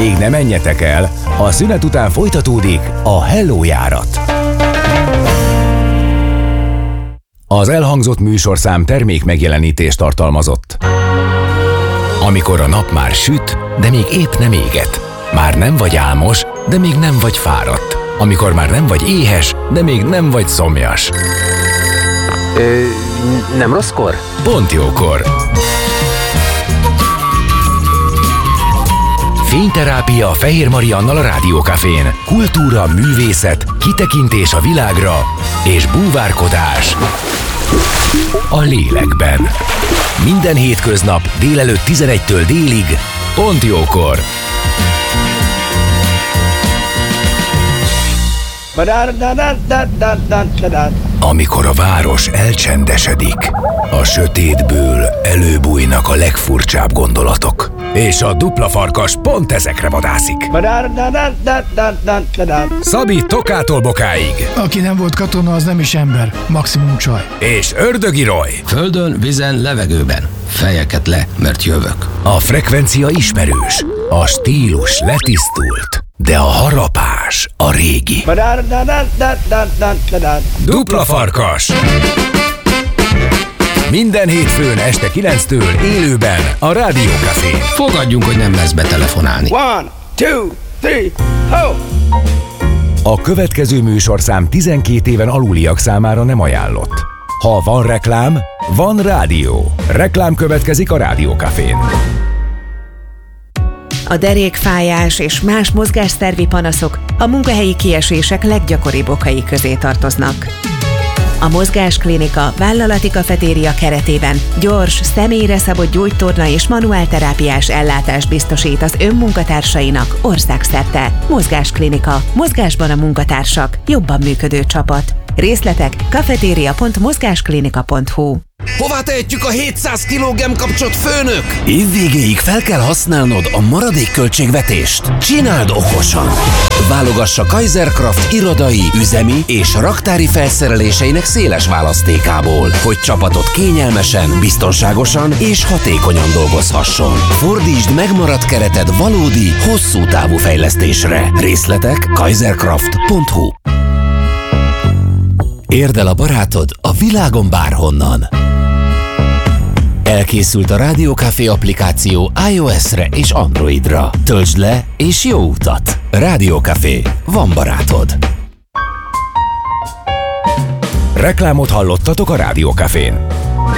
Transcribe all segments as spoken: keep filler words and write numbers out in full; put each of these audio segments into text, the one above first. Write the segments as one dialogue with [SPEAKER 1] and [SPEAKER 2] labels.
[SPEAKER 1] Még ne menjetek el, a szünet után folytatódik a Hello járat. Az elhangzott műsorszám termék megjelenítést tartalmazott. Amikor a nap már süt, de még épp nem éget. Már nem vagy álmos, de még nem vagy fáradt. Amikor már nem vagy éhes, de még nem vagy szomjas.
[SPEAKER 2] Ö, nem rosszkor?
[SPEAKER 1] Pont jókor. Fényterápia Fehér Mariannal a Rádiókafén. Kultúra, művészet, kitekintés a világra és búvárkodás a lélekben. Minden hétköznap délelőtt tizenegytől délig, pont jókor. Amikor a város elcsendesedik, a sötétből előbújnak a legfurcsább gondolatok. És a dupla farkas pont ezekre vadászik. Szabi Tokától Bokáig.
[SPEAKER 3] Aki nem volt katona, az nem is ember, maximum csaj.
[SPEAKER 1] És Ördögi Roy.
[SPEAKER 4] Földön, vízen, levegőben. Fejeket le, mert jövök.
[SPEAKER 1] A frekvencia ismerős, a stílus letisztult, de a harapás a régi. Dupla farkas. Minden hétfőn este kilenctől élőben a Rádiókafén.
[SPEAKER 4] Fogadjunk, hogy nem lesz betelefonálni.
[SPEAKER 5] One, two, three, ho!
[SPEAKER 1] A következő műsorszám tizenkét éven aluliak számára nem ajánlott. Ha van reklám, van rádió. Reklám következik a Rádiókafén.
[SPEAKER 6] A derékfájás és más mozgásszervi panaszok a munkahelyi kiesések leggyakoribb okai közé tartoznak. A Mozgásklinika vállalati kafetéria keretében gyors, személyre szabott gyógytorna és manuálterápiás ellátást biztosít az önmunkatársainak országszerte. Mozgásklinika. Mozgásban a munkatársak. Jobban működő csapat. Részletek kafetéria pont mozgásklinika pont hu.
[SPEAKER 7] Hová tehetjük a hétszáz kilogramm kapcsot, főnök?
[SPEAKER 8] Évvégéig fel kell használnod a maradék költségvetést. Csináld okosan! Válogassa Kaiserkraft irodai, üzemi és raktári felszereléseinek széles választékából, hogy csapatot kényelmesen, biztonságosan és hatékonyan dolgozhasson. Fordítsd megmaradt kereted valódi, hosszú távú fejlesztésre. Részletek kaiserkraft pont hu. Érd el a barátod a világon bárhonnan. Elkészült a Rádiókafé applikáció iOS-re és Androidra. Töltsd le és jó utat! Rádiókafé. Van barátod.
[SPEAKER 1] Reklámot hallottatok a Rádiókafén.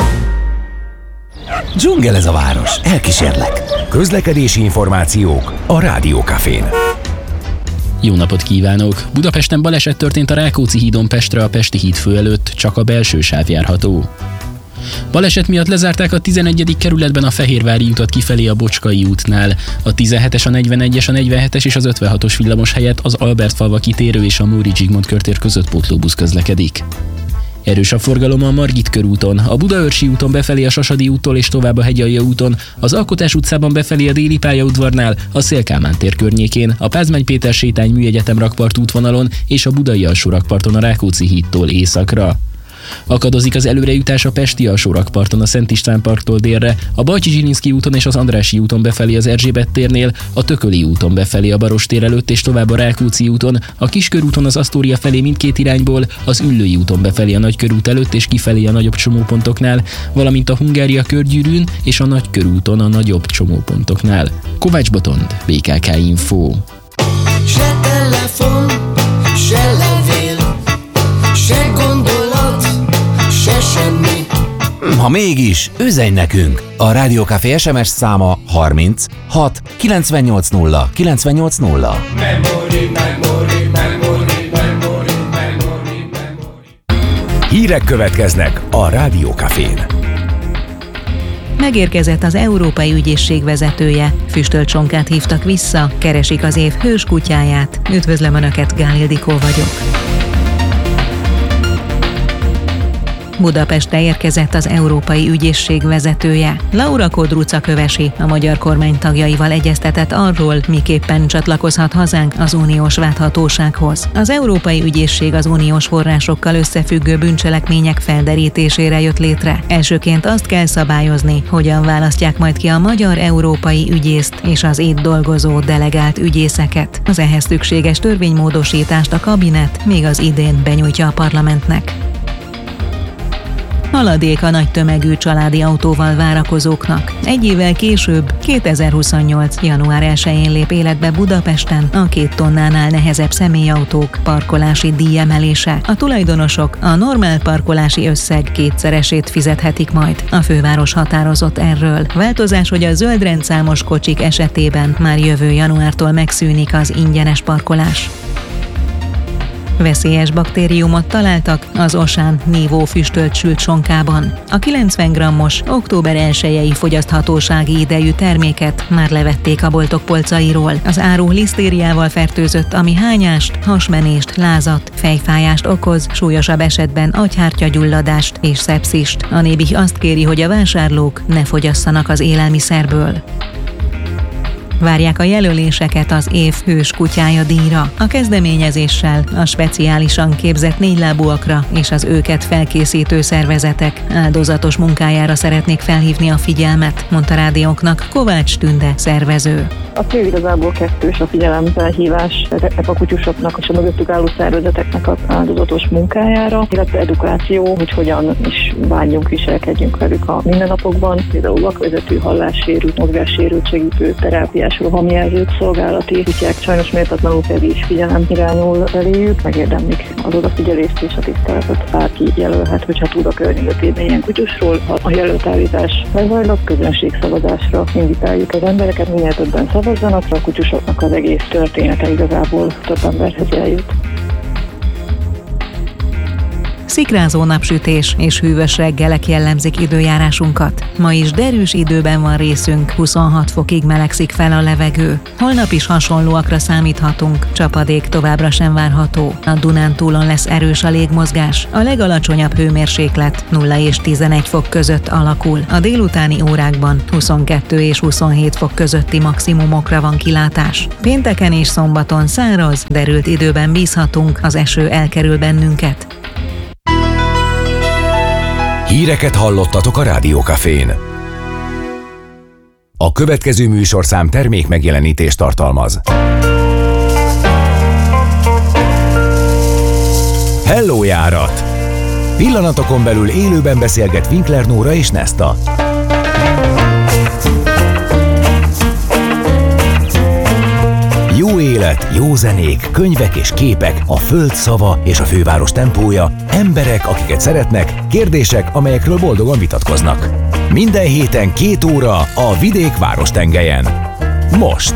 [SPEAKER 8] Dzsungel ez a város. Elkísérlek.
[SPEAKER 1] Közlekedési információk a Rádiókafén.
[SPEAKER 9] Jó napot kívánok! Budapesten baleset történt a Rákóczi hídon Pestre a Pesti híd fő előtt, csak a belső sáv járható. Baleset miatt lezárták a tizenegyedik kerületben a Fehérvári utat kifelé a Bocskai útnál. A tizenhetes, a negyvenegyes, a negyvenhetes és az ötvenhatos villamos helyett az Albertfalva kitérő és a Móricz Zsigmond körtér között pótlóbusz közlekedik. Erős a forgalom a Margit körúton, a Budaörsi úton befelé a Sasadi úttól és tovább a Hegyalja úton, az Alkotás utcában befelé a Déli pályaudvarnál, a Széll-Kálmán tér környékén, a Pázmány Péter sétány Műegyetem rakpart útvonalon és a Budai alsó rakparton a Rákóczi hídtól északra. Akadozik az előrejutás a Pesti alsó rakparton a Szent István parktól délre, a Bajcsi-Zsilinszky úton és az Andrássy úton befelé az Erzsébet térnél, a Tököli úton befelé a Barostér előtt és tovább a Rákóczi úton, a Kiskörúton az Asztória felé mindkét irányból, az Üllői úton befelé a Nagykörút előtt és kifelé a nagyobb csomópontoknál, valamint a Hungária körgyűrűn és a Nagykörúton a nagyobb csomópontoknál. Kovács Botond, bé ká ká Info.
[SPEAKER 10] Se telefon, se levél, se gondolat, se semmi.
[SPEAKER 8] Ha mégis, üzenj nekünk! A Rádiókafé es em es száma harminc hat kilencvennyolc nulla kilencvennyolc nulla.
[SPEAKER 10] Memory, memory, memory, memory, memory, memory.
[SPEAKER 1] Hírek következnek a Rádiókafén.
[SPEAKER 11] Megérkezett az Európai Ügyészség vezetője. Füstölt Csonkát hívtak vissza, keresik az év hős kutyáját. Üdvözlöm Önöket, Gál Ildikó vagyok. Budapestre érkezett az Európai Ügyészség vezetője. Laura Kodruca Kövesi a magyar kormány tagjaival egyeztetett arról, miképpen csatlakozhat hazánk az uniós vádhatósághoz. Az Európai Ügyészség az uniós forrásokkal összefüggő bűncselekmények felderítésére jött létre. Elsőként azt kell szabályozni, hogyan választják majd ki a magyar európai ügyészt és az itt dolgozó delegált ügyészeket. Az ehhez szükséges törvénymódosítást a kabinet még az idén benyújtja a parlamentnek. Haladék a nagy tömegű családi autóval várakozóknak. Egy évvel később, kétezer-huszonnyolc. január elsején lép életbe Budapesten a két tonnánál nehezebb személyautók parkolási díjemelése. A tulajdonosok a normál parkolási összeg kétszeresét fizethetik majd. A főváros határozott erről. Változás, hogy a zöld rendszámos kocsik esetében már jövő januártól megszűnik az ingyenes parkolás. Veszélyes baktériumot találtak az Osán nívó füstölt sült sonkában. A kilencven grammos, október elsejei fogyaszthatósági idejű terméket már levették a boltok polcairól. Az áru lisztériával fertőzött, ami hányást, hasmenést, lázat, fejfájást okoz, súlyosabb esetben agyhártyagyulladást és szepszist. A Nébih azt kéri, hogy a vásárlók ne fogyasszanak az élelmiszerből. Várják a jelöléseket az év hős kutyája díjra. A kezdeményezéssel a speciálisan képzett négylábúakra és az őket felkészítő szervezetek áldozatos munkájára szeretnék felhívni a figyelmet, mondta rádiónknak Kovács Tünde szervező.
[SPEAKER 12] A cél igazából kettős, a figyelemfelhívás ezeknek a kutyusoknak és a mögöttük álló szervezeteknek az áldozatos munkájára, illetve edukáció, hogy hogyan is bánjunk, viselkedjünk velük a mindennapokban, például vakvezető, hallássérült, mozgássérült segítő, terápiás rohamjelzők, szolgálati kutyák, sajnos méltatlanul pedig is figyelem irányul eléjük, megérdemlik az odafigyelést és a tiszteletet. Bárki jelölhet, hogyha tud a környezetében ilyen kutyusról. A jelöltállítás lezajlott, közönségszavazásra invitáljuk az embereket, minél többen szavazzanak, a kutyusoknak az egész története igazából több emberhez eljut.
[SPEAKER 11] Szikrázó napsütés és hűvös reggelek jellemzik időjárásunkat. Ma is derűs időben van részünk, huszonhat fokig melegszik fel a levegő. Holnap is hasonlóakra számíthatunk, csapadék továbbra sem várható. A Dunántúlon lesz erős a légmozgás. A legalacsonyabb hőmérséklet nulla és tizenegy fok között alakul. A délutáni órákban huszonkettő és huszonhét fok közötti maximumokra van kilátás. Pénteken és szombaton száraz, derült időben bízhatunk, az eső elkerül bennünket.
[SPEAKER 1] Híreket hallottatok a Rádiókafén. A következő műsorszám termék megjelenítést tartalmaz. Hello járat! Pillanatokon belül élőben beszélget Winkler Nóra és Nesta. Jó élet, jó zenék, könyvek és képek, a föld szava és a főváros tempója, emberek, akiket szeretnek, kérdések, amelyekről boldogan vitatkoznak. Minden héten két óra a Vidék Várostengelyen. Most!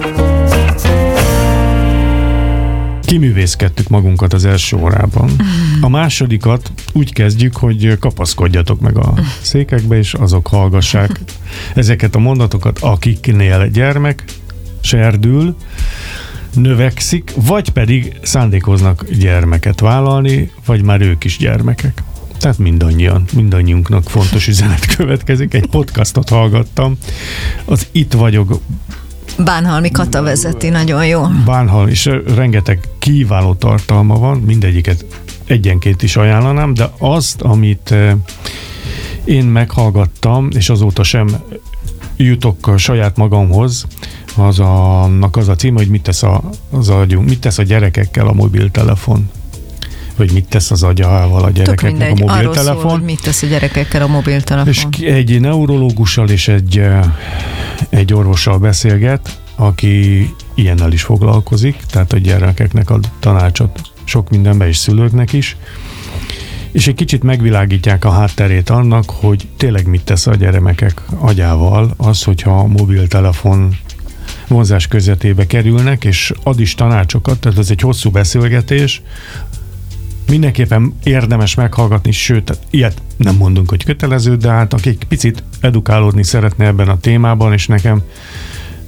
[SPEAKER 13] Kiművészkedtük magunkat az első órában. A másodikat úgy kezdjük, hogy kapaszkodjatok meg a székekbe, és azok hallgassák ezeket a mondatokat, akiknél gyermek serdül, növekszik, vagy pedig szándékoznak gyermeket vállalni, vagy már ők is gyermekek. Tehát mindannyian, mindannyiunknak fontos üzenet következik. Egy podcastot hallgattam. Az Itt vagyok.
[SPEAKER 14] Bánhalmi Kata vezeti, nagyon jó.
[SPEAKER 13] Bánhal, és rengeteg kiváló tartalma van, mindegyiket egyenként is ajánlanám, de azt, amit én meghallgattam, és azóta sem jutok saját magamhoz, az a, annak az a cím, hogy mit tesz, a, az agyunk, mit tesz a gyerekekkel a mobiltelefon. Vagy mit tesz az agyával a gyerekeknek a mobiltelefon.
[SPEAKER 14] Arról szól, hogy mit tesz a gyerekekkel a mobiltelefon.
[SPEAKER 13] És egy neurológussal és egy, egy orvossal beszélget, aki ilyennel is foglalkozik, tehát a gyerekeknek ad tanácsot sok mindenben és szülőknek is. És egy kicsit megvilágítják a hátterét annak, hogy tényleg mit tesz a gyermekek agyával az, hogyha a mobiltelefon vonzás közvetébe kerülnek, és ad is tanácsokat, tehát ez egy hosszú beszélgetés. Mindenképpen érdemes meghallgatni, sőt, ilyet nem mondunk, hogy kötelező, de hát aki picit edukálódni szeretne ebben a témában, és nekem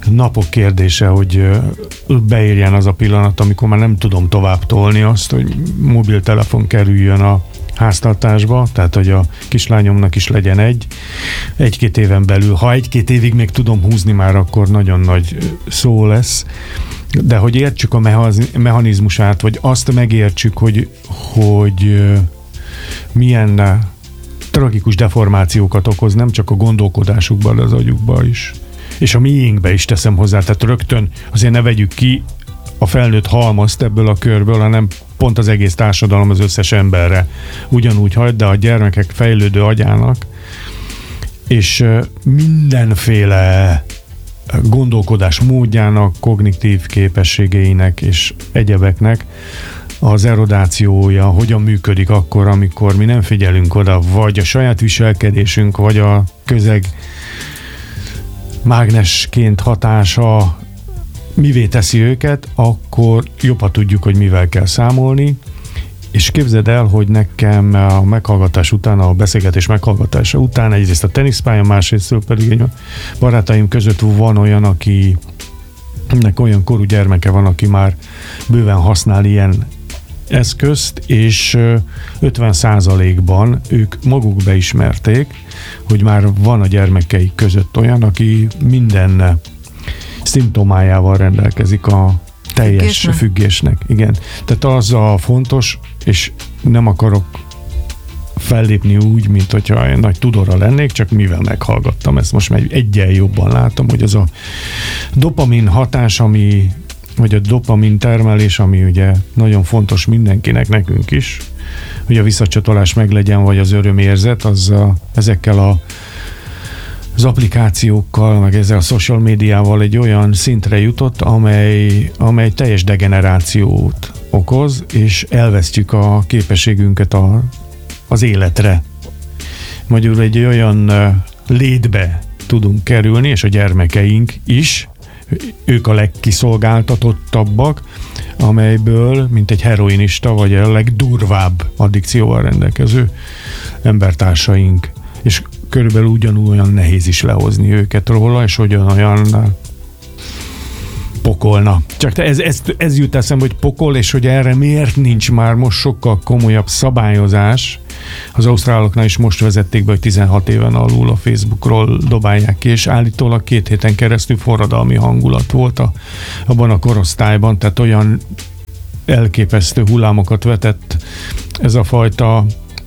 [SPEAKER 13] napok kérdése, hogy beérjen az a pillanat, amikor már nem tudom tovább tolni azt, hogy mobiltelefon kerüljön a háztartásba, tehát hogy a kislányomnak is legyen egy, egy-két éven belül. Ha egy-két évig még tudom húzni már, akkor nagyon nagy szó lesz. De hogy értsük a mechanizmusát, vagy azt megértsük, hogy, hogy milyen tragikus deformációkat okoz, nem csak a gondolkodásukban, de az agyukban is. És a miénkbe is teszem hozzá, tehát rögtön azért ne vegyük ki a felnőtt halmazt ebből a körből, hanem pont az egész társadalom az összes emberre ugyanúgy hagy, de a gyermekek fejlődő agyának és mindenféle gondolkodás módjának, kognitív képességeinek és egyebeknek az erodációja hogyan működik akkor, amikor mi nem figyelünk oda, vagy a saját viselkedésünk, vagy a közeg mágnesként hatása mivé teszi őket, akkor jobban tudjuk, hogy mivel kell számolni, és képzeld el, hogy nekem a meghallgatás után, a beszélgetés meghallgatása után egyrészt a teniszpálya, másrésztől pedig a barátaim között van olyan, aki nek olyan korú gyermeke van, aki már bőven használ ilyen eszközt, és ötven százalékban ők maguk beismerték, hogy már van a gyermekeik között olyan, aki minden szimptomájával rendelkezik a teljes függésnek. függésnek. Igen. Tehát az a fontos, és nem akarok fellépni úgy, mint hogyha én nagy tudóra lennék, csak mivel meghallgattam ezt, most már egyen jobban látom, hogy az a dopamin hatás, ami, vagy a dopamin termelés, ami ugye nagyon fontos mindenkinek, nekünk is, hogy a visszacsatolás meglegyen, vagy az örömérzet, az a, ezekkel a az applikációkkal, meg ezzel a social médiával egy olyan szintre jutott, amely, amely teljes degenerációt okoz, és elvesztjük a képességünket a, az életre. Magyarul egy olyan létbe tudunk kerülni, és a gyermekeink is, ők a legkiszolgáltatottabbak, amelyből, mint egy heroinista, vagy a legdurvább addikcióval rendelkező embertársaink. És körülbelül ugyanúgy nehéz is lehozni őket róla, és ugyanolyan pokolna. Csak ez, ez, ez jut eszembe, hogy pokol, és hogy erre miért nincs már most sokkal komolyabb szabályozás. Az ausztráloknál is most vezették be, hogy tizenhat éven alul a Facebookról dobálják ki, és állítólag két héten keresztül forradalmi hangulat volt a, abban a korosztályban, tehát olyan elképesztő hullámokat vetett ez a fajta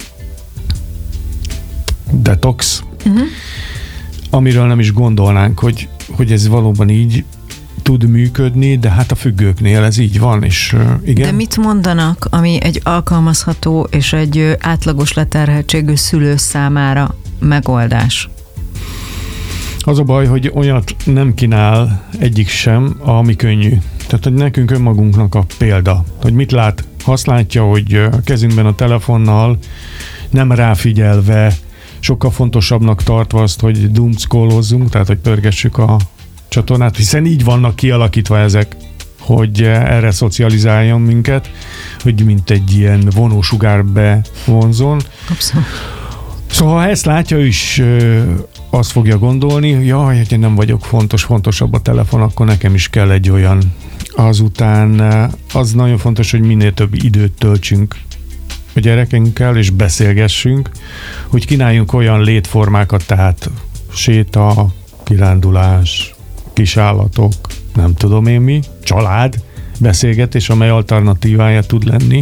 [SPEAKER 13] detox, uh-huh. amiről nem is gondolnánk, hogy, hogy ez valóban így tud működni, de hát a függőknél ez így van, és uh, igen.
[SPEAKER 14] De mit mondanak, ami egy alkalmazható és egy átlagos leterheltségű szülő számára megoldás?
[SPEAKER 13] Az a baj, hogy olyat nem kínál egyik sem, ami könnyű. Tehát, hogy nekünk önmagunknak a példa, hogy mit lát, azt látja, hogy a kezünkben a telefonnal nem ráfigyelve, sokkal fontosabbnak tartva azt, hogy doomscrollozzunk, tehát hogy pörgessük a csatornát, hiszen így vannak kialakítva ezek, hogy erre szocializáljon minket, hogy mint egy ilyen vonósugár bevonzon.
[SPEAKER 14] Abszolút.
[SPEAKER 13] Szóval ha ezt látja, ő is azt fogja gondolni, jaj, hogy én nem vagyok fontos, fontosabb a telefon, akkor nekem is kell egy olyan. Azután az nagyon fontos, hogy minél több időt töltsünk a gyerekünkkel, és beszélgessünk, hogy kínáljunk olyan létformákat, tehát séta, kirándulás, kisállatok, nem tudom én mi, család, beszélgetés, amely alternatívája tud lenni.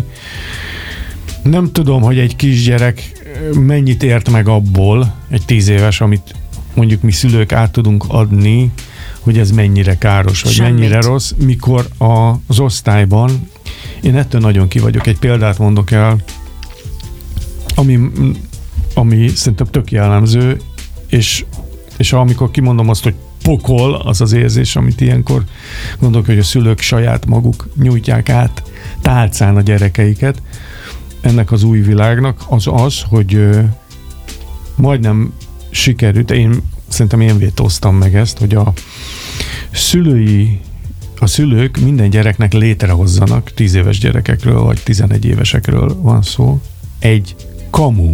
[SPEAKER 13] Nem tudom, hogy egy kisgyerek mennyit ért meg abból, egy tíz éves, amit mondjuk mi szülők át tudunk adni, hogy ez mennyire káros, vagy Semmit. mennyire rossz, mikor a, az osztályban, én ettől nagyon ki vagyok, egy példát mondok el, ami, ami szerintem tök jellemző, és, és amikor kimondom azt, hogy pokol, az az érzés, amit ilyenkor gondolok, hogy a szülők saját maguk nyújtják át tálcán a gyerekeiket ennek az új világnak, az az, hogy ö, majdnem sikerült, én szerintem én vétóztam meg ezt, hogy a szülői a szülők minden gyereknek létrehozzanak, tíz éves gyerekekről, vagy tizenegy évesekről van szó, egy kamu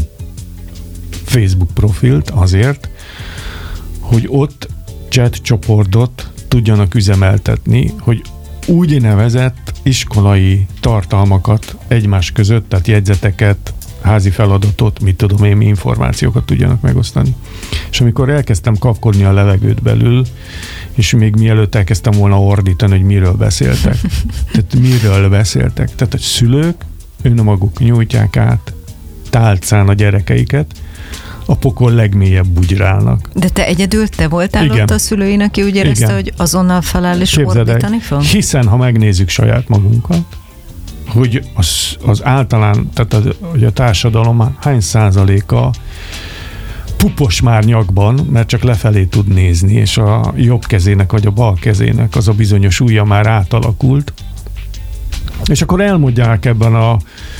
[SPEAKER 13] Facebook profilt azért, hogy ott chat csoportot tudjanak üzemeltetni, hogy úgynevezett iskolai tartalmakat egymás között, tehát jegyzeteket, házi feladatot, mit tudom én, mi információkat tudjanak megosztani. És amikor elkezdtem kapkodni a levegőt belül, és még mielőtt elkezdtem volna ordítani, hogy miről beszéltek. Tehát miről beszéltek. Tehát a szülők önmaguk nyújtják át tálcán a gyerekeiket, a pokol legmélyebb bugyrálnak.
[SPEAKER 14] De te egyedül, te voltál
[SPEAKER 13] Igen.
[SPEAKER 14] ott a szülőin, aki úgy érezte,
[SPEAKER 13] Igen.
[SPEAKER 14] hogy azonnal feláll és
[SPEAKER 13] Képzeld el,
[SPEAKER 14] ordítani fog?
[SPEAKER 13] hiszen ha megnézzük saját magunkat, hogy az, az általán, tehát a, hogy a társadalom hány százaléka pupos már nyakban, mert csak lefelé tud nézni, és a jobb kezének vagy a bal kezének az a bizonyos ujja már átalakult. És akkor elmondják ebben a,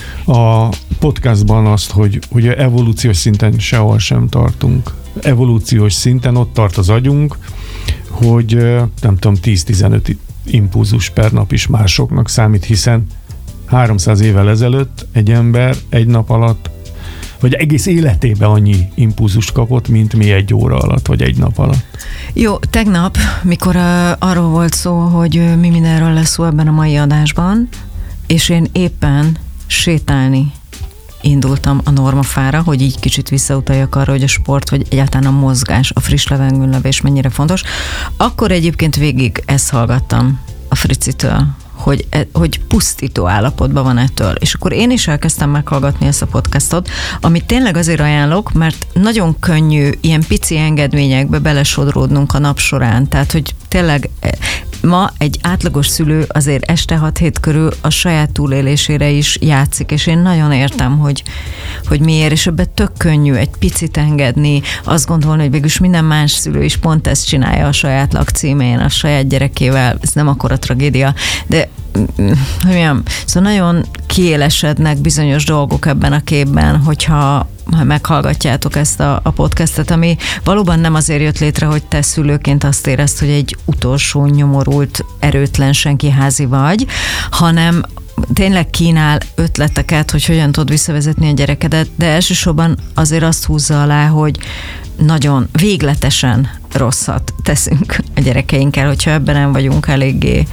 [SPEAKER 13] a podcastban azt, hogy, hogy evolúciós szinten sehol sem tartunk. Evolúciós szinten ott tart az agyunk, hogy nem tudom, tíz-tizenöt impulzus per nap is másoknak számít, hiszen háromszáz évvel ezelőtt egy ember egy nap alatt, vagy egész életében annyi impulzust kapott, mint mi egy óra alatt, vagy egy nap alatt.
[SPEAKER 14] Jó, tegnap, mikor uh, arról volt szó, hogy uh, mi mindenről lesz szó ebben a mai adásban, és én éppen sétálni indultam a normafára, hogy így kicsit visszautaljak arra, hogy a sport, vagy egyáltalán a mozgás, a friss levegőn levés mennyire fontos, akkor egyébként végig ezt hallgattam a Fricitől, hogy, hogy pusztító állapotban van ettől. És akkor én is elkezdtem meghallgatni ezt a podcastot, amit tényleg azért ajánlok, mert nagyon könnyű ilyen pici engedményekbe belesodródnunk a nap során. Tehát, hogy tényleg ma egy átlagos szülő azért este hat-hét körül a saját túlélésére is játszik, és én nagyon értem, hogy, hogy miért, és ebben tök könnyű egy picit engedni, azt gondolni, hogy végülis minden más szülő is pont ezt csinálja a saját lakcímén, a saját gyerekével, ez nem akkora tragédia, de hogy mondjam, szóval nagyon kiélesednek bizonyos dolgok ebben a képben, hogyha ha meghallgatjátok ezt a, a podcastet, ami valóban nem azért jött létre, hogy te szülőként azt érezd, hogy egy utolsó nyomorult, erőtlen senkiházi vagy, hanem tényleg kínál ötleteket, hogy hogyan tudod visszavezetni a gyerekedet, de elsősorban azért azt húzza alá, hogy nagyon végletesen rosszat teszünk a gyerekeinkkel, hogyha ebben nem vagyunk eléggé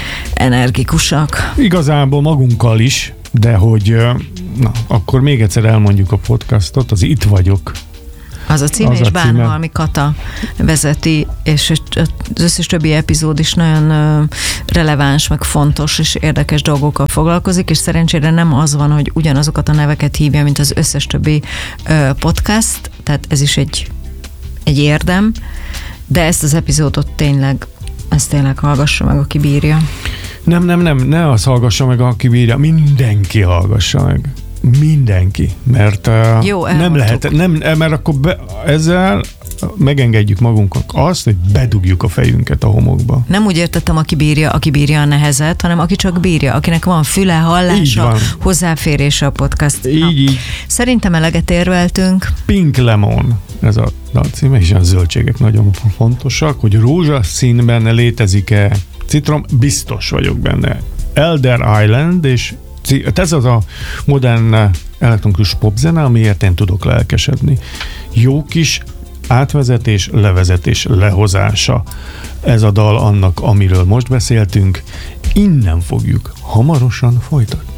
[SPEAKER 14] energikusak.
[SPEAKER 13] Igazából magunkkal is, de hogy na, akkor még egyszer elmondjuk a podcastot, az Itt vagyok.
[SPEAKER 14] Az a címe,
[SPEAKER 13] az
[SPEAKER 14] és
[SPEAKER 13] a címe.
[SPEAKER 14] Bánhalmi Kata vezeti, és az összes többi epizód is nagyon releváns, meg fontos és érdekes dolgokkal foglalkozik, és szerencsére nem az van, hogy ugyanazokat a neveket hívja, mint az összes többi podcast, tehát ez is egy, egy érdem, de ezt az epizódot tényleg, ezt tényleg hallgassa meg, aki bírja.
[SPEAKER 13] Nem, nem, nem, ne az hallgassa meg, aki bírja, mindenki hallgassa meg. Mindenki, mert
[SPEAKER 14] Jó,
[SPEAKER 13] nem lehet, nem, mert akkor be, ezzel megengedjük magunknak azt, hogy bedugjuk a fejünket a homokba.
[SPEAKER 14] Nem úgy értettem, aki bírja, aki bírja a nehezet, hanem aki csak bírja, akinek van füle, hallása, hozzáférése a podcast.
[SPEAKER 13] Így,
[SPEAKER 14] Na,
[SPEAKER 13] így.
[SPEAKER 14] Szerintem eleget érveltünk.
[SPEAKER 13] Pink Lemon, ez a dal címe, és a zöldségek nagyon fontosak, hogy rózsaszínben létezik-e citrom, biztos vagyok benne. Elder Island, és ez az a modern elektronikus popzene, amiért én tudok lelkesedni. Jó kis átvezetés, levezetés, lehozása. Ez a dal annak, amiről most beszéltünk. Innen fogjuk hamarosan folytatni.